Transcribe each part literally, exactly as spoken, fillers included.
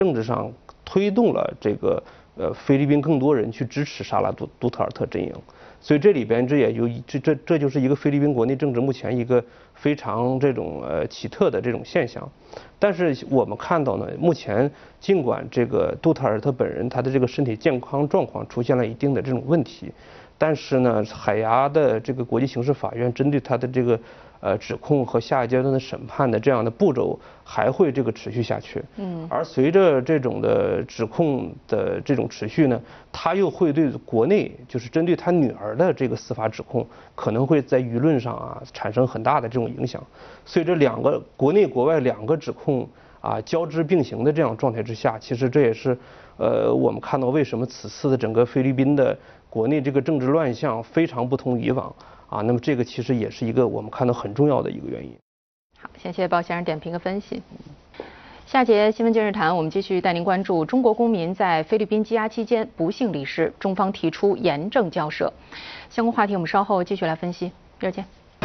政治上推动了这个呃菲律宾更多人去支持沙拉杜杜特尔特阵营，所以这里边这也就这这这就是一个菲律宾国内政治目前一个非常这种呃奇特的这种现象。但是我们看到呢，目前尽管这个杜特尔特本人他的这个身体健康状况出现了一定的这种问题，但是呢，海牙的这个国际刑事法院针对他的这个呃指控和下一阶段的审判的这样的步骤还会这个持续下去。嗯，而随着这种的指控的这种持续呢，他又会对国内就是针对他女儿的这个司法指控，可能会在舆论上啊产生很大的这种影响。所以这两个国内国外两个指控啊交织并行的这样状态之下，其实这也是呃我们看到为什么此次的整个菲律宾的国内这个政治乱象非常不同以往啊，那么这个其实也是一个我们看到很重要的一个原因。 好，谢谢鲍先生点评和分析。下节新闻今日谈，我们继续带您关注中国公民在菲律宾羁押期间不幸离世，中方提出严正交涉。相关话题我们稍后继续来分析。一会儿见。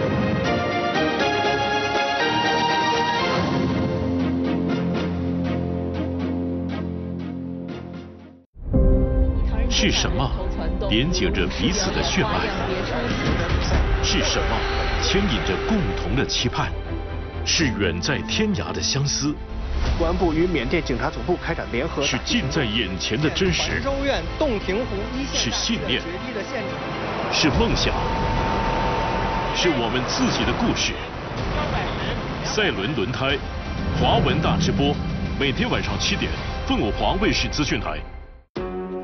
是什么连接着彼此的血脉？是什么牵引着共同的期盼？是远在天涯的相思。 公安部与缅甸警察总部开展联合。 是近在眼前的真实。 州院洞庭湖一线。 是信念。是梦想。是我们自己的故事。赛伦轮胎，华文大直播，每天晚上七点，凤凰卫视资讯台。